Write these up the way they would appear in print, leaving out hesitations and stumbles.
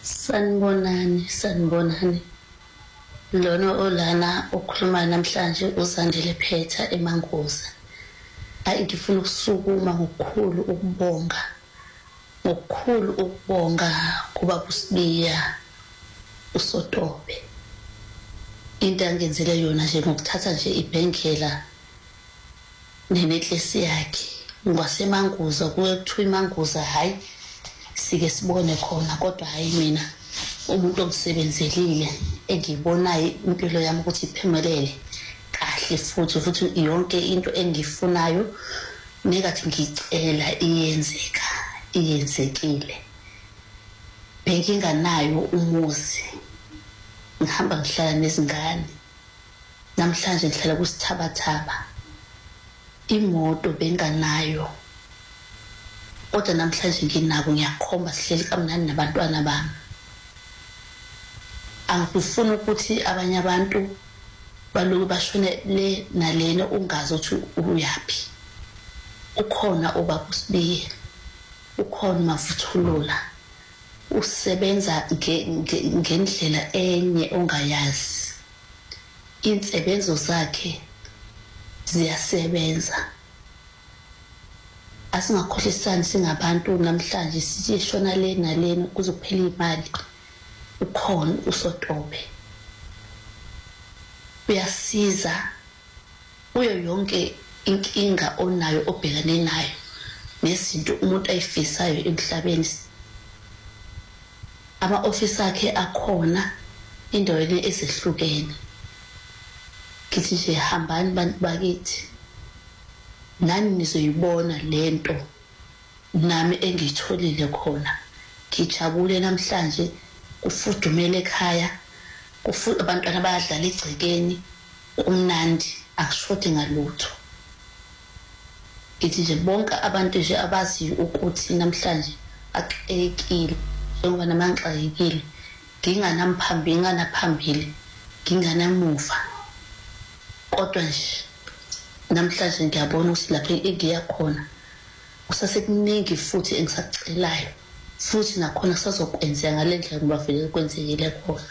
Sanibonani. Lona olana okhuluma namhlanje uZandile Phetha eMangoza. Ngifuna ukusukuma ngokukhulu ukubonga kuba kusibiya uSotobe. Into angenzele yona nje ngokuthatha nje ibhenkela nenethlesi yakhe ngwaseMangoza kuye kuthiwa iMangoza hayi sike sibone khona kodwa hayi mina umuntu ongisebenzelile engibonayo impilo yami ukuthi iphumelele kahle futhi yonke into engifunayo nekathi ngicela iyenzekile. Benginganayo umuzi, ngihamba ngihlala nezingane. Namhlanje ngihlala kuSithabathaba. Imoto benganayo, kodwa namhlanje nginako, ngiyakhomba sihleli kamnandi nabantwana bami. Angifuni ukuthi abanye abantu baloku bashone le nalena ungazi ukuthi uyaphi. Ukhona ubaba uSibiye, ukhona Mavuthulula, usebenza ngendlela enye ongayazi. Insebenzo zakhe ziyasebenza. Asingakhohlisani singabantu namhlanje sithi shona le nalena kuzophela imali. Ukhona uSotobe, uyasiza uyo yonke inkinga onayo obhekane nayo nezinto umuntu ayifisayo emhlabeni. Ama-office akhe akhona endaweni ezehlukene. Kithi nje hambani bantu bakithi, nani nizoyibona lento nami engiyitholile khona. Ngijabule namhlanje, kufudumele ekhaya, abantwana bayadlala egcekeni, kumnandi, akushodi ngalutho. Ithi nje bonke abantu nje abaziyo ukuthi namhlanje axekile njengoba namanxakekile, nginganaphambili, nginganamuva. Kodwa nje namhlanje ngiyabona ukuthi lapho engiya khona kusasekuningi futhi engisacelayo, futhi nakhona kusazokwenzeka ngale ndlela ngoba vele kwenzekile khona.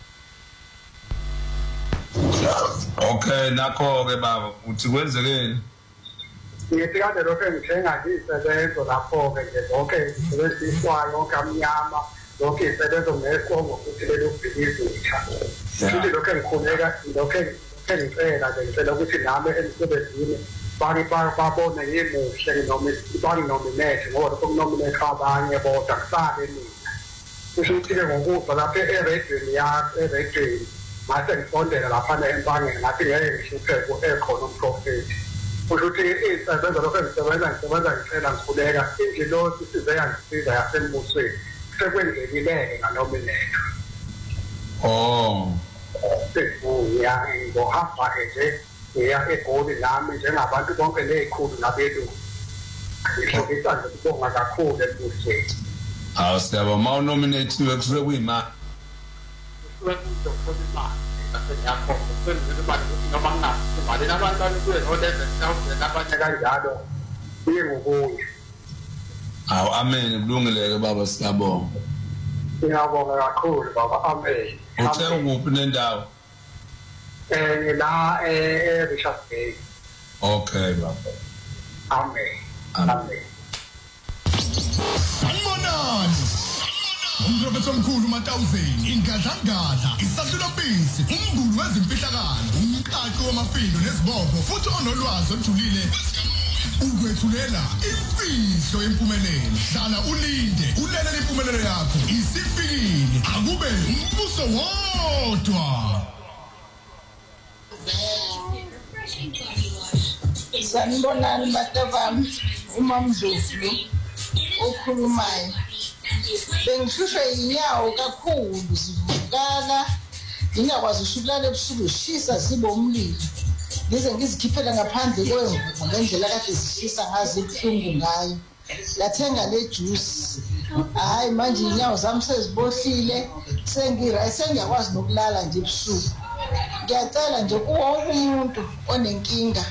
Okay, nakho-ke baba uthi kwenzekeni? Ngiyekade lokho engithenga isebenzo lapho-ke nje zonke isebenziswayo yonke amnyama, zonke isebenzo ngekongo futhi lelubhizinisi ngitha. Futhi lokho engikhuleka, lokho engicela ngicela ukuthi nami emsebenzini babone ngimuhle noma banginominate ngoba lokho kunominate abanye bodwa kusale mina. Kusho ukuthi-ke ngokufa lapha erediyweni erediyweni mase ngisondela laphana empangeni ngathi ngeke ngishuthe ekhona umprofethi. Kusho ukuthi isebenza lokho ngisebenza ngicela ngikhuleka injilosi size yangisiza yasembusweni sekwenzekileke nganominate. Ngohamba nje ngiya eGoli nami njengabantu bonke nezikhulu nabelungu. Ngihlokisa nje ukubonga kakhulu embusweni. Siyabonga. Ma unominatiwe kusuke kuyimali? Kusuke kuzokhola imali. Yakho ukwenzela imali ukuthi noma nginayo imali nabantwana kuye no11,000 nabanye kanjalo kuye ngokuya. Amen, kulungile-ke baba, siyabonga. Ngiyabonga kakhulu baba, amen. Uthe ukuphi nendawo? La Richards Bay. Okay baba. Amen. Sanibonani. Umprofethi omkhulu uMatawuzeni, ingadlangadla, isahlulapisi, umngulu wezimfihlakalo, umqaqi wamafindo nezibopho, futhi onolwazi olujulile ukwethulela imfihlo yempumelelo. Hlala ulinde, ulele impumelelo yakho isifikile, akube umbuso wodwa. Sanibonani batafami, uMamdlovu okhulumayo. Bengihlushwe inyawo kakhulu, zivukala, ngingakwazi ukulala ebusuku, zishisa zibe umlilo. Ngize ngizikhiphela ngaphandle kwemvumo ngendlela kade zishisa ngazo ibuhlungu ngayo. Lathenga le juice. Hayi manje inyawo zami sezibohlile, sengiyakwazi nokulala nje ebusuku. Ngiyacela nje kuwonke umuntu onenkinga,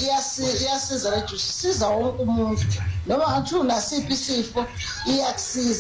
iyasiza le juice, siza wonke umuntu. Noma ngathi unasiphi isifo iyakusiza.